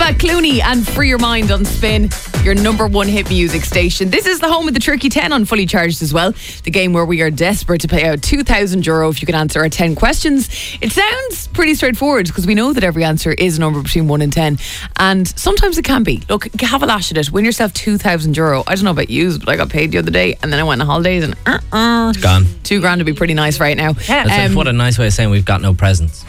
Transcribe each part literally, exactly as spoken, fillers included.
Ava, Clooney and Free Your Mind on Spin, your number one hit music station. This is the home of the Tricky ten on Fully Charged as well. The game where we are desperate to pay out two thousand euro if you can answer our ten questions. It sounds pretty straightforward because we know that every answer is a number between one and ten. And sometimes it can be. Look, have a lash at it. Win yourself two thousand euro. I don't know about you, but I got paid the other day and then I went on holidays and uh-uh. It's gone. Two grand would be pretty nice right now. Yeah. Um, what a nice way of saying we've got no presents.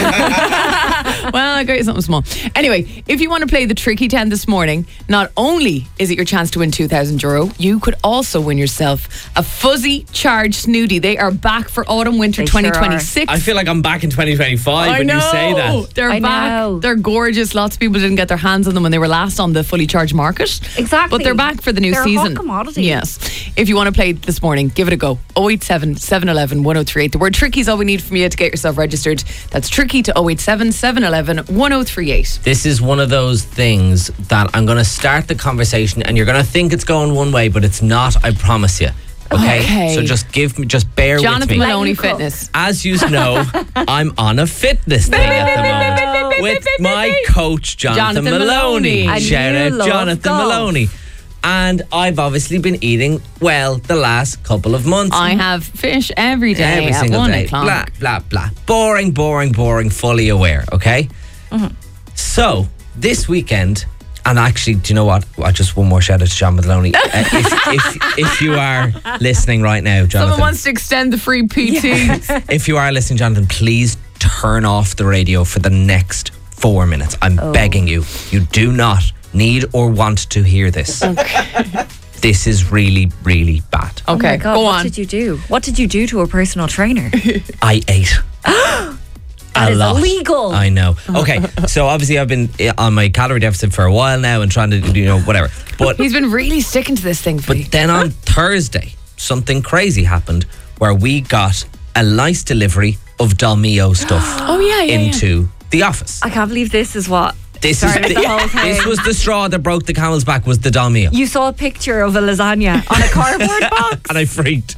Well, I got you something small. Anyway, if you want to play the Tricky ten this morning, not only is it your chance to win two thousand euro, you could also win yourself a Fuzzy Charge Snooty. They are back for autumn winter They twenty twenty-six. Sure I feel like I'm back in twenty twenty-five I when know. you say that. They're I back. know. They're gorgeous. Lots of people didn't get their hands on them when they were last on the Fully Charged market. Exactly. But they're back for the new They're a hot season. commodity. Yes. If you want to play this morning, give it a go. oh eight seven, seven one one, one oh three eight. The word tricky is all we need from you to get yourself registered. That's tricky to oh eight seven, seven one one, one oh three eight. This is one of those things that I'm going to start the conversation and you're going to think it's going one way, but it's not, I promise you. Okay? Okay. So just give me, just bear Jonathan with me. Maloney Fitness. As you know, I'm on a fitness thing at the moment with my coach, Jonathan, Jonathan Maloney. Maloney. Shout And you out love Jonathan golf. Maloney. And I've obviously been eating well the last couple of months. I have fish every day Every at single one day. o'clock. Blah, blah, blah. Boring, boring, boring, fully aware, okay? Mm-hmm. So, this weekend, and actually, do you know what? I just one more shout out to John Maloney. Uh, if, if, if you are listening right now, Jonathan. Someone wants to extend the free P T. If you are listening, Jonathan, please turn off the radio for the next four minutes. I'm Oh. begging you. You do not need or want to hear this. Okay. This is really, really bad. Oh Okay, my God, go what on. did you do? What did you do to a personal trainer? I ate. That a is lot. illegal. I know. Okay, so obviously I've been on my calorie deficit for a while now and trying to, you know, whatever. But He's been really sticking to this thing for you. but then on Thursday, something crazy happened where we got a nice delivery of Dalmio stuff Oh, yeah, yeah, yeah. into the office. I can't believe this is what This is started the, the whole thing. this was the straw that broke the camel's back, was the Dalmio. You saw a picture of a lasagna on a cardboard box. And I freaked.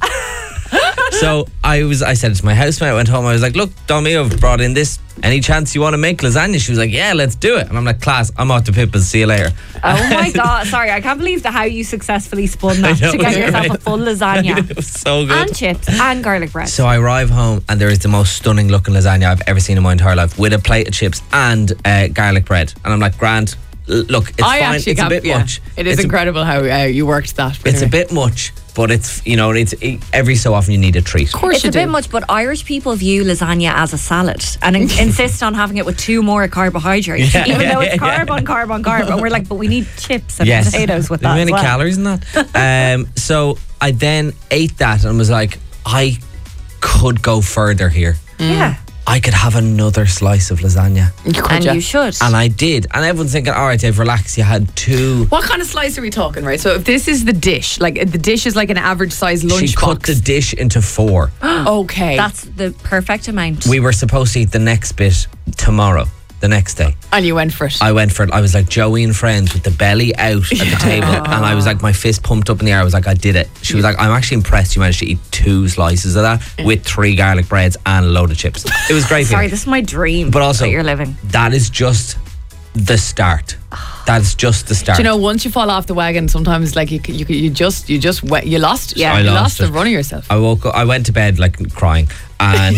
So I was, I said it to my housemate. I went home. I was like, "Look, Dalmio have brought in this. Any chance you want to make lasagna?" She was like, "Yeah, let's do it." And I'm like, "Class, I'm off to Pippins. See you later." Oh my God. Sorry, I can't believe the how you successfully spun that I know, to get yeah, yourself right. a full lasagna. It was so good. And chips and garlic bread. So I arrive home and there is the most stunning looking lasagna I've ever seen in my entire life, with a plate of chips and uh, garlic bread. And I'm like, "Grand, l- look, it's I fine. actually It's a can't- bit yeah. much. It is It's a- incredible how uh, you worked that. It's a bit much, but it's, you know, it's it, every so often you need a treat." Of course It's you a do. bit much, but Irish people view lasagna as a salad and in- insist on having it with two more carbohydrates, Yeah, even yeah, though it's yeah, carb on carb on carb. And we're like, but we need chips and Yes. potatoes with There's that. many as well. calories in that. um, so I then ate that and was like, I could go further here. Yeah, I could have another slice of lasagna. You could, and yeah. you should. And I did. And everyone's thinking, all right, Dave, relax. You had two. What kind of slice are we talking, right? So if this is the dish, like the dish is like an average size She cut the lunchbox. dish into four. Okay. That's the perfect amount. We were supposed to eat the next bit tomorrow, the next day. and you went for it. I went for it. I was like Joey and Friends with the belly out at the table. And I was like, my fist pumped up in the air. I was like, I did it. She was like, I'm actually impressed you managed to eat two slices of that with three garlic breads and a load of chips. It was great. Sorry, feeling. this is my dream. But also, that you're living. that is just the start. That's just the start. Do you know, once you fall off the wagon, sometimes like you you, you just you just went, you lost Yeah. I you lost lost it. the run of yourself. I woke up, I went to bed like crying, and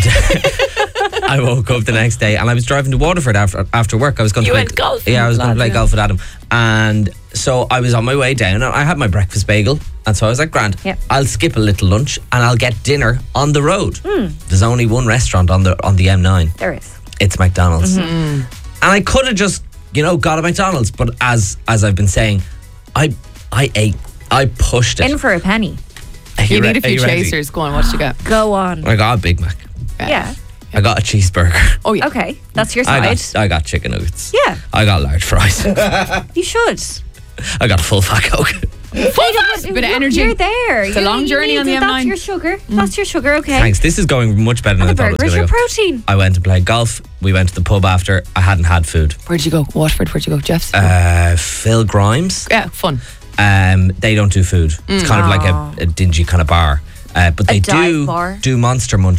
I woke up the next day and I was driving to Waterford after after work. I was going You to play went golfing Yeah, I was with going to play lads, golf with Adam, and so I was on my way down and I had my breakfast bagel, and so I was like, "Grand, Yep. I'll skip a little lunch and I'll get dinner on the road." There's only one restaurant on the on the M nine. There is. It's McDonald's, and I could have just, you know, got a McDonald's, but as as I've been saying, I I ate, I pushed it. In for a penny. Are You re- need a are few ready? chasers. Go on, what you got? Go on. I got a Big Mac. Yeah. I got a cheeseburger. Oh yeah. Okay, that's your I side. got I got chicken nuggets. Yeah. I got large fries. You should. I got a full fat Coke. Full fast, bit of Look, energy. You're there. It's a You- long you journey need on the it. M That's nine. your sugar. That's your sugar. Okay. Thanks. This is going much better than And I the thought it burger's was your going to go. protein. I went to play golf. We went to the pub after. I hadn't had food. Where'd you go? Waterford. Where'd you go? Jeff's. Uh, Phil Grimes. yeah, fun. Um, they don't do food. It's kind of like a, a dingy kind of bar. Uh, but they dive do bar. do Monster Munch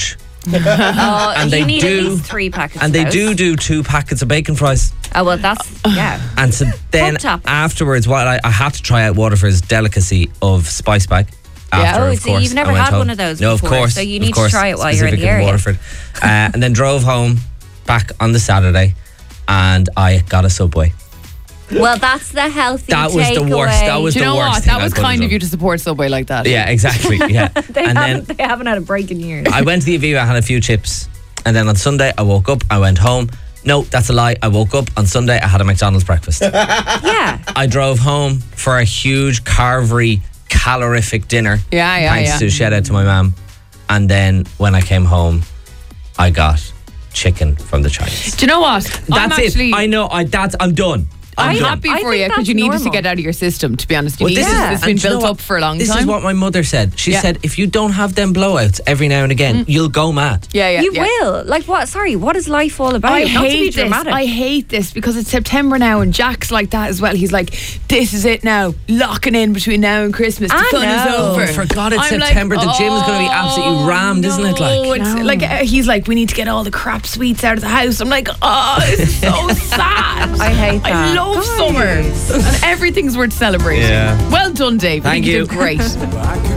Oh, And you they need do- at least three packets. And of they those. do do two packets of bacon fries. Oh well, that's yeah. And so then Pub toppers. afterwards, what I, I had to try out Waterford's delicacy of spice bag. After, Oh, of so course, you've never I went had home. one of those No, before, of course. so you of need to course, try it while you're in the specific area. Waterford. uh, and then drove home back on the Saturday, and I got a Subway. Well, that's the healthy. That was the worst. That was Do you the know worst what? thing That I was could have kind of done. you to support Subway like that. Yeah, exactly. Yeah. They and haven't. then They haven't had a break in years. I went to the Aviva, I had a few chips, and then on Sunday I woke up, I went home. No, that's a lie. I woke up on Sunday, I had a McDonald's breakfast. Yeah. I drove home for a huge carvery calorific dinner. Yeah, yeah, Thanks yeah. to shout out to my mum. And then when I came home, I got chicken from the Chinese. Do you know what? That's I'm actually, it. I know. I that's. I'm done. I'm, I'm done. happy I for think you because that's you need this to normal. get out of your system, to be honest. You Well, need this this. is- It's and been do you know built what? up for a long This time. is what my mother said. She Yeah. said, if you don't have them blowouts every now and again, you'll go mad. yeah, yeah. You yeah. will. Like what? Sorry, what is life all about? I Not to be hate this. dramatic. I hate this because it's September now and Jack's like that as well. He's like, this is it now. Locking in between now and Christmas. The I fun is know. over. Oh, forgot it's I'm like, September. The gym is gonna be oh, absolutely rammed, isn't it, like? no, it's No. like uh, he's like, we need to get all the crap sweets out of the house. I'm like, oh, this is so sad. I hate I that. love Guys. summer and everything's worth celebrating. Yeah. Well done, Dave. I Thank think you. did great.